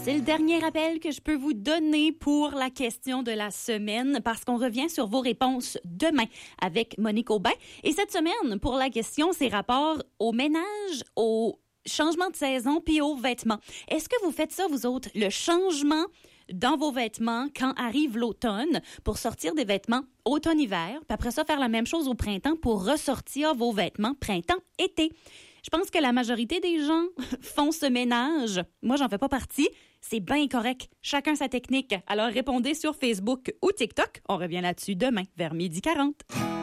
C'est le dernier appel que je peux vous donner pour la question de la semaine parce qu'on revient sur vos réponses demain avec Monique Aubin. Et cette semaine, pour la question, c'est rapport au ménage, au changement de saison puis aux vêtements. Est-ce que vous faites ça, vous autres, le changement dans vos vêtements quand arrive l'automne pour sortir des vêtements automne-hiver, puis après ça, faire la même chose au printemps pour ressortir vos vêtements printemps-été? Je pense que la majorité des gens font ce ménage. Moi, j'en fais pas partie. C'est bien correct. Chacun sa technique. Alors, répondez sur Facebook ou TikTok. On revient là-dessus demain, vers 12h40.